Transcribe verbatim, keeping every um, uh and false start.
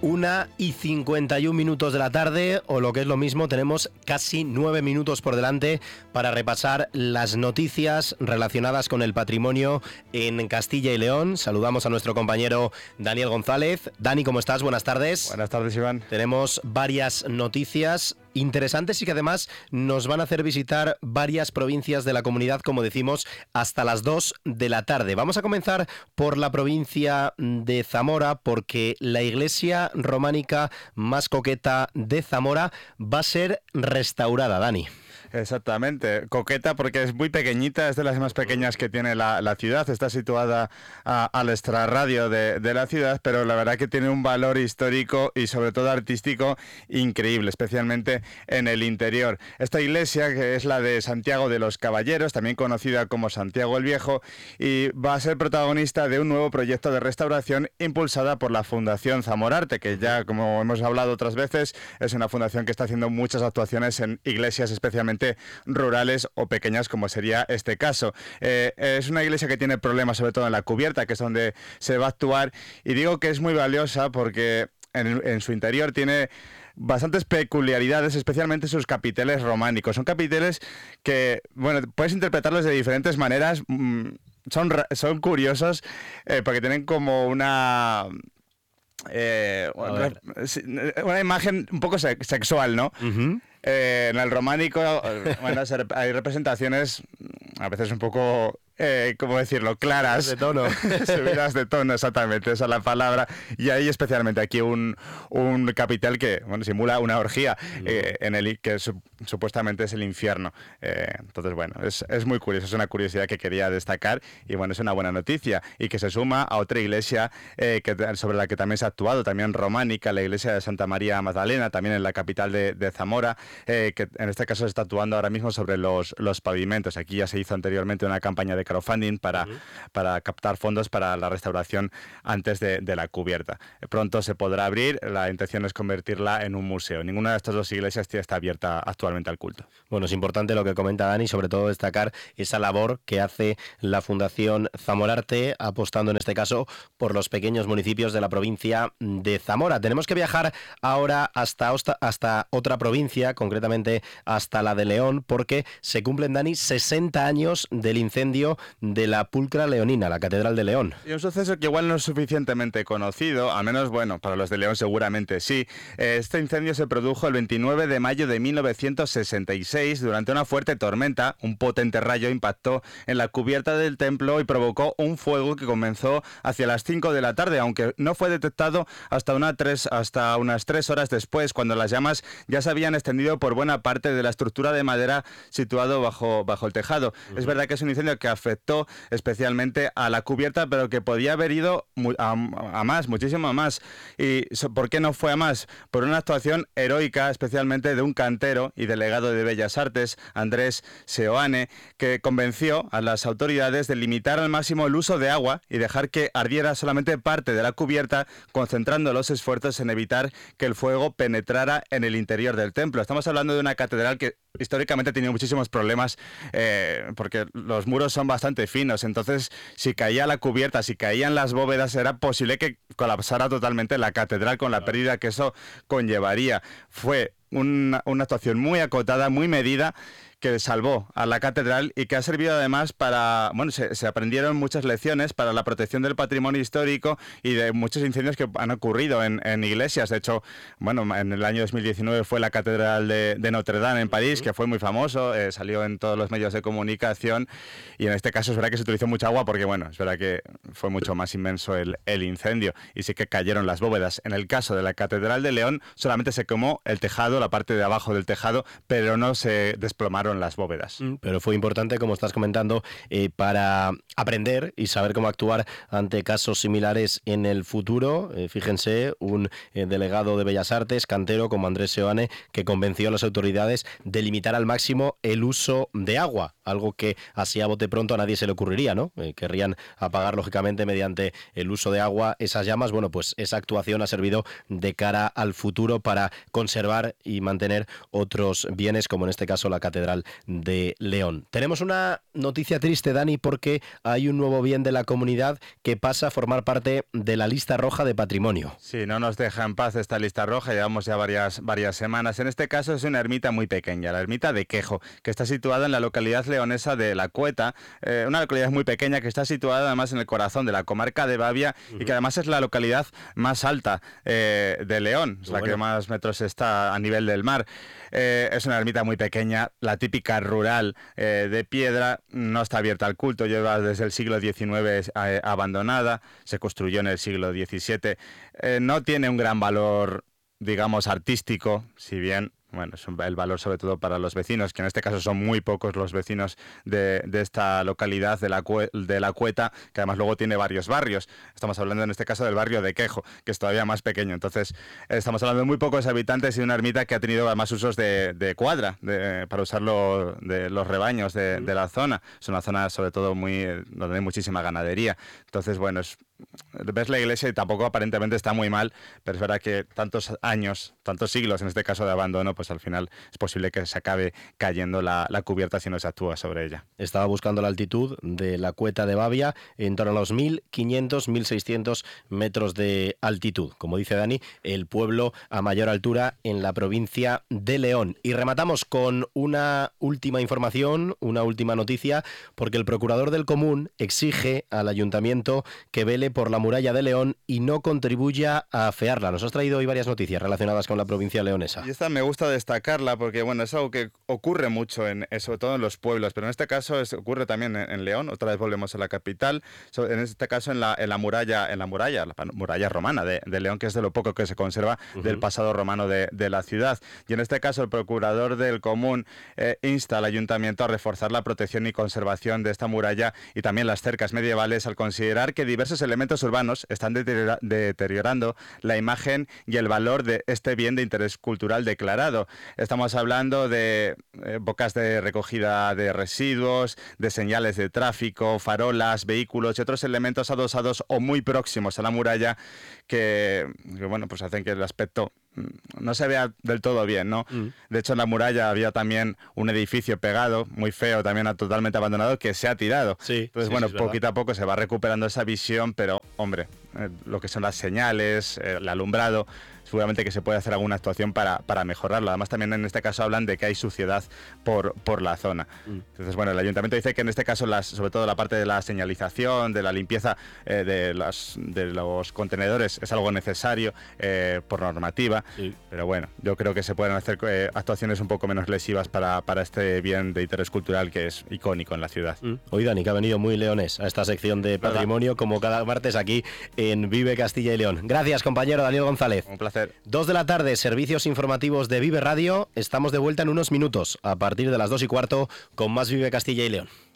Una y cincuenta y un minutos de la tarde, o lo que es lo mismo, tenemos casi nueve minutos por delante para repasar las noticias relacionadas con el patrimonio en Castilla y León. Saludamos a nuestro compañero Daniel González. Dani, ¿cómo estás? Buenas tardes. Buenas tardes, Iván. Tenemos varias noticias interesantes y que además nos van a hacer visitar varias provincias de la comunidad, como decimos, hasta las dos de la tarde. Vamos a comenzar por la provincia de Zamora, porque la iglesia románica más coqueta de Zamora va a ser restaurada, Dani. Exactamente, coqueta porque es muy pequeñita, es de las más pequeñas que tiene la, la ciudad, está situada a, al extrarradio de, de la ciudad, pero la verdad que tiene un valor histórico y sobre todo artístico increíble, especialmente en el interior. Esta iglesia, que es la de Santiago de los Caballeros, también conocida como Santiago el Viejo, y va a ser protagonista de un nuevo proyecto de restauración impulsada por la Fundación Zamorarte, que ya, como hemos hablado otras veces, es una fundación que está haciendo muchas actuaciones en iglesias especialmente rurales o pequeñas, como sería este caso. Eh, es una iglesia que tiene problemas sobre todo en la cubierta, que es donde se va a actuar, y digo que es muy valiosa porque en, en su interior tiene bastantes peculiaridades, especialmente sus capiteles románicos. Son capiteles que, bueno, puedes interpretarlos de diferentes maneras. Son, son curiosos eh, porque tienen como una... Eh, una, una imagen un poco se sexual, ¿no? Uh-huh. Eh, en el románico, bueno, hay representaciones a veces un poco, eh, ¿cómo decirlo?, claras. De tono. Subidas de tono, exactamente, esa es la palabra. Y hay especialmente aquí un, un capitel que, bueno, simula una orgía, uh-huh. eh, en el que su, supuestamente es el infierno. Eh, entonces, bueno, es, es muy curioso, es una curiosidad que quería destacar y, bueno, es una buena noticia. Y que se suma a otra iglesia eh, que, sobre la que también se ha actuado, también románica, la iglesia de Santa María Magdalena, también en la capital de, de Zamora. Eh, que en este caso se está actuando ahora mismo sobre los, los pavimentos. Aquí ya se hizo anteriormente una campaña de crowdfunding para, uh-huh. para captar fondos para la restauración antes de, de la cubierta. Pronto se podrá abrir, la intención es convertirla en un museo. Ninguna de estas dos iglesias está abierta actualmente al culto. Bueno, es importante lo que comenta Dani, sobre todo destacar esa labor que hace la Fundación Zamorarte, apostando en este caso por los pequeños municipios de la provincia de Zamora. Tenemos que viajar ahora hasta, hasta otra provincia, concretamente hasta la de León, porque se cumplen, Dani, sesenta años del incendio de la Pulcra Leonina, la Catedral de León. Y un suceso que igual no es suficientemente conocido, al menos, bueno, para los de León seguramente sí. Este incendio se produjo el veintinueve de mayo de mil novecientos sesenta y seis durante una fuerte tormenta. Un potente rayo impactó en la cubierta del templo y provocó un fuego que comenzó hacia las cinco de la tarde, aunque no fue detectado hasta, una tres, hasta unas tres horas después, cuando las llamas ya se habían extendido por buena parte de la estructura de madera situado bajo, bajo el tejado. Uh-huh. Es verdad que es un incendio que afectó especialmente a la cubierta, pero que podía haber ido a, a más, muchísimo más. ¿Y por qué no fue a más? Por una actuación heroica, especialmente de un cantero y delegado de Bellas Artes, Andrés Seoane, que convenció a las autoridades de limitar al máximo el uso de agua y dejar que ardiera solamente parte de la cubierta, concentrando los esfuerzos en evitar que el fuego penetrara en el interior del templo. Estamos hablando de una catedral que históricamente ha tenido muchísimos problemas eh, porque los muros son bastante finos, entonces si caía la cubierta, si caían las bóvedas, era posible que colapsara totalmente la catedral con la pérdida que eso conllevaría. Fue una, una actuación muy acotada, muy medida, que salvó a la catedral y que ha servido además para, bueno, se, se aprendieron muchas lecciones para la protección del patrimonio histórico y de muchos incendios que han ocurrido en, en iglesias. De hecho, bueno, en el año dos mil diecinueve fue la catedral de, de Notre Dame en París, que fue muy famoso, eh, salió en todos los medios de comunicación, y en este caso es verdad que se utilizó mucha agua porque, bueno, es verdad que fue mucho más inmenso el, el incendio y sí que cayeron las bóvedas. En el caso de la catedral de León solamente se quemó el tejado, la parte de abajo del tejado, pero no se desplomaron las bóvedas. Pero fue importante, como estás comentando, eh, para aprender y saber cómo actuar ante casos similares en el futuro. Eh, fíjense, un eh, delegado de Bellas Artes, cantero como Andrés Seoane, que convenció a las autoridades de limitar al máximo el uso de agua, algo que así a bote pronto a nadie se le ocurriría, ¿no? Eh, querrían apagar, lógicamente, mediante el uso de agua esas llamas. Bueno, pues esa actuación ha servido de cara al futuro para conservar y mantener otros bienes, como en este caso la Catedral Catedral de León. Tenemos una noticia triste, Dani, porque hay un nuevo bien de la comunidad que pasa a formar parte de la lista roja de patrimonio. Sí, no nos deja en paz esta lista roja, llevamos ya varias, varias semanas. En este caso es una ermita muy pequeña, la ermita de Quejo, que está situada en la localidad leonesa de La Cueta, eh, una localidad muy pequeña que está situada además en el corazón de la comarca de Babia uh-huh. y que además es la localidad más alta eh, de León, es la bueno. que más metros está a nivel del mar. Eh, es una ermita muy pequeña, la típica rural eh, de piedra, no está abierta al culto, lleva desde el siglo diecinueve eh, abandonada, se construyó en el siglo diecisiete, eh, no tiene un gran valor, digamos, artístico, si bien... Bueno, es un, el valor sobre todo para los vecinos, que en este caso son muy pocos los vecinos de, de esta localidad de la, Cue, de la Cueta, que además luego tiene varios barrios. Estamos hablando en este caso del barrio de Quejo, que es todavía más pequeño. Entonces, estamos hablando de muy pocos habitantes y una ermita que ha tenido además usos de, de cuadra, de, para usarlo de los rebaños de, de la zona. Es una zona sobre todo muy donde hay muchísima ganadería. Entonces, bueno, es, ves la iglesia y tampoco aparentemente está muy mal, pero es verdad que tantos años, tantos siglos en este caso de abandono, pues al final es posible que se acabe cayendo la, la cubierta si no se actúa sobre ella. Estaba buscando la altitud de la Cueta de Babia en torno a los mil quinientos, mil seiscientos metros de altitud. Como dice Dani, el pueblo a mayor altura en la provincia de León. Y rematamos con una última información, una última noticia, porque el procurador del Común exige al ayuntamiento que vele por la muralla de León y no contribuya a afearla. Nos has traído hoy varias noticias relacionadas con la provincia leonesa. Y esta me gusta destacarla porque bueno, es algo que ocurre mucho, en, sobre todo en los pueblos, pero en este caso es, ocurre también en, en León. Otra vez volvemos a la capital, en este caso en la, en la muralla, en la muralla, la muralla romana de, de León, que es de lo poco que se conserva uh-huh. del pasado romano de, de la ciudad. Y en este caso el procurador del Común eh, insta al ayuntamiento a reforzar la protección y conservación de esta muralla y también las cercas medievales, al considerar que diversos elementos urbanos están deteriora- deteriorando la imagen y el valor de este bien de interés cultural declarado. Estamos hablando de eh, bocas de recogida de residuos, de señales de tráfico, farolas, vehículos y otros elementos adosados o muy próximos a la muralla que, que bueno, pues hacen que el aspecto no se vea del todo bien, ¿no? Mm. De hecho, en la muralla había también un edificio pegado, muy feo, también totalmente abandonado, que se ha tirado. Sí, Entonces, sí, bueno, sí, poquito a poco se va recuperando esa visión, pero, hombre, eh, lo que son las señales, eh, el alumbrado, seguramente que se puede hacer alguna actuación para, para mejorarlo. Además, también en este caso hablan de que hay suciedad por, por la zona. Mm. Entonces, bueno, el ayuntamiento dice que en este caso, las, sobre todo la parte de la señalización, de la limpieza eh, de, las, de los contenedores, es algo necesario eh, por normativa. Sí. Pero bueno, yo creo que se pueden hacer eh, actuaciones un poco menos lesivas para, para este bien de interés cultural que es icónico en la ciudad. Mm. Hoy Dani, que ha venido muy leonés a esta sección de patrimonio, ¿verdad? Como cada martes aquí en Vive Castilla y León. Gracias, compañero Daniel González. Un placer. Dos de la tarde, servicios informativos de Vive Radio. Estamos de vuelta en unos minutos, a partir de las dos y cuarto, con más Vive Castilla y León.